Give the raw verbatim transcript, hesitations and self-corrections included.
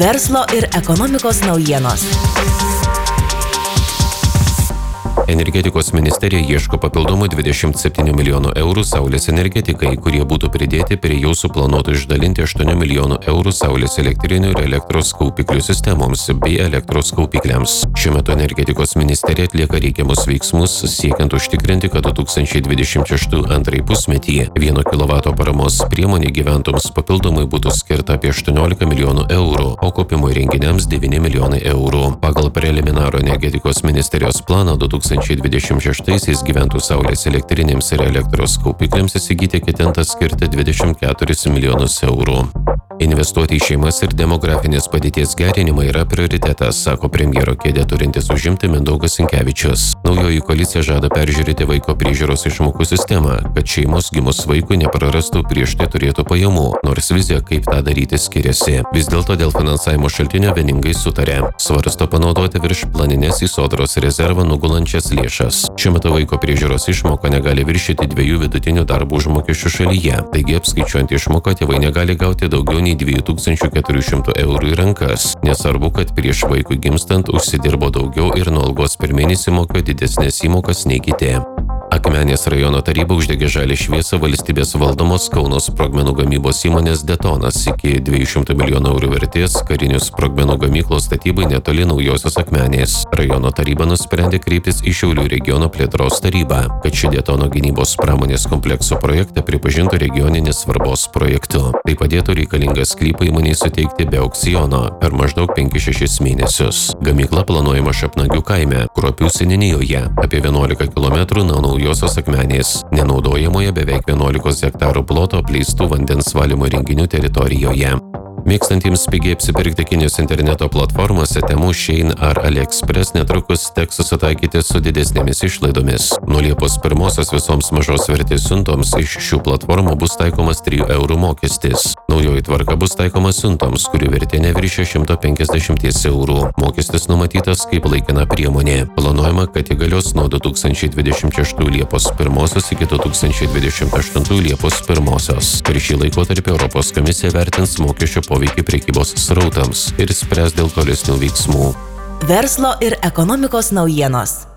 Verslo ir ekonomikos naujienos. Energetikos ministerija ieško papildomų dvidešimt septynių milijonų eurų saulės energetikai, kurie būtų pridėti prie jau suplanuotų išdalinti aštuonių milijonų eurų saulės elektrinių ir elektros kaupiklių sistemoms bei elektros kaupikliams. Šiuo metu energetikos ministerija atlieka reikiamus veiksmus, siekiant užtikrinti, kad du tūkstančiai dvidešimt šeštų antrąjį pusmetį vieno kilovato paramos priemonė gyventojams papildomai būtų skirta apie aštuoniolika milijonų eurų, o kaupimo įrenginiams devyni milijonai eurų. Pagal preliminarų energetikos ministerijos planą du tūkstančiai dvidešimt šeštaisiais gyventų saulės elektrinėms ir elektros kaupikliams įsigyti ketinta skirti dvidešimt keturis milijonus eurų. Investuoti į šeimas ir demografinės padėties gerinimą yra prioritetas, sako premjero kėdę turintis užimti Mindaugas Sinkevičius. Naujoji koalicija žada peržiūrėti vaiko priežiūros išmokų sistemą, kad šeimos gimus vaikui neprarastų prieš tai turėtų pajamų, nors vizija, kaip tą daryti, skiriasi. Vis dėlto dėl finansavimo šaltinio vieningai sutarė. Svarsto panaudoti virš planinės į sodros rezervą nugulančias lėšas. Šiuo metu vaiko priežiūros išmoka negali viršyti dviejų vidutinių darbo užmokesčių šalyje, taigi apskaičiuojant išmoką tėvai negali gauti daugiau nei dviejų tūkstančių keturių šimtų eurų į rankas. Nesvarbu, kad prieš vaikui gimstant užsidirbo daugiau ir nuo algos per mėnesį mokėjo didesnės įmokas nei kiti. Akmenės rajono taryba uždegė žalią šviesą valstybės valdomos Kauno sprogmenų gamybos įmonės Detonas iki dviejų šimtų milijonų eurų vertės karinių sprogmenų gamyklos statybai netoli Naujosios Akmenės. Rajono taryba nusprendė kreiptis į Šiaulių regiono plėtros tarybą, kad ši Detono gynybos pramonės komplekso projektą pripažintų regioninės svarbos projektu. Tai padėtų reikalingą sklypą įmonei suteikti be aukciono per maždaug penkis šešis mėnesius. Gamykla planuojama Šapnagių kaime, Kruopių seniūnijoje, apie vienuolika kilometrų nuo Naujosios Akmenės, nenaudojamoje beveik vienuolikos hektarų ploto apleistų vandens valymo įrenginių teritorijoje. Mėgstantiems pigiai apsipirkti Kinijos interneto platformose Temu, Shein ar AliExpress netrukus teks susitaikyti su didesnėmis išlaidomis. Nuo Liepos pirmosios visoms mažos vertės siuntoms iš šių platformų bus taikomas trijų eurų mokestis. Naujoji tvarka bus taikoma siuntoms, kurių vertė neviršia šimto penkiasdešimties eurų. Mokestis numatytas kaip laikina priemonė. Planuojama, kad įgalios nuo du tūkstančiai dvidešimt šeštų Liepos pirmosios iki du tūkstančiai dvidešimt aštuntų Liepos pirmosios. Per šį laikotarpį Europos komisija vertins mokesčio poveikį prekybos srautams ir spręs dėl tolesnių veiksmų. Verslo ir ekonomikos naujienos.